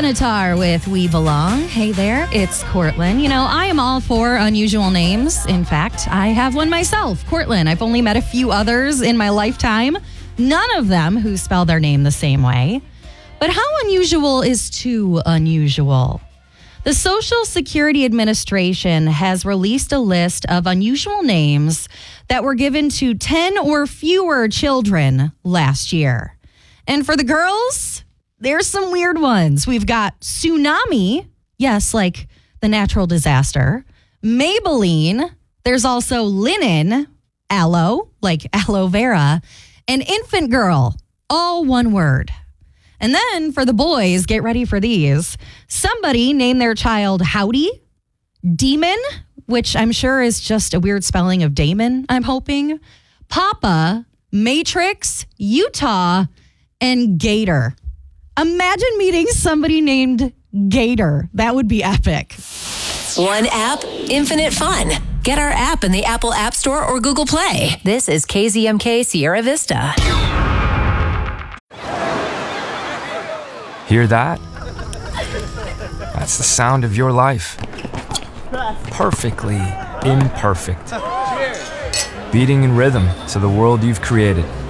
Benatar with We Belong. Hey there, it's Courtland. You know, I am all for unusual names. In fact, I have one myself, Courtland. I've only met a few others in my lifetime, none of them who spell their name the same way. But how unusual is too unusual? The Social Security Administration has released a list of unusual names that were given to 10 or fewer children last year. And for the girls, there's some weird ones. We've got Tsunami, yes, like the natural disaster. Maybelline, there's also Linen, Aloe, like aloe vera, and Infant Girl, all one word. And then for the boys, get ready for these. Somebody named their child Howdy, Demon, which I'm sure is just a weird spelling of Damon, I'm hoping, Papa, Matrix, Utah, and Gator. Imagine meeting somebody named Gator. That would be epic. One app, infinite fun. Get our app in the Apple App Store or Google Play. This is KZMK Sierra Vista. Hear that? That's the sound of your life. Perfectly imperfect. Beating in rhythm to the world you've created.